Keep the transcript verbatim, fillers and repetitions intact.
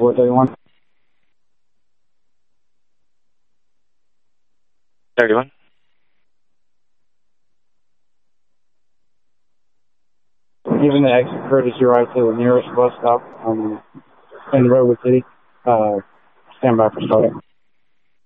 four thirty-one. thirty-one. Given the exit courtesy right to the nearest bus stop um, in Redwood City, uh, stand by for starting.